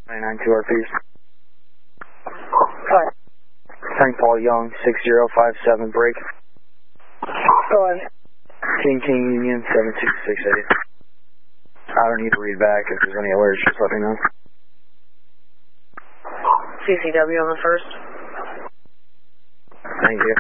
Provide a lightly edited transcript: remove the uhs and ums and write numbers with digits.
292 RPs. Hi. Frank Paul Young, 6057, break. Go ahead. King Union, 72680. I don't need to read back. If there's any alerts, just let me know. CCW on the 1st. Thank you.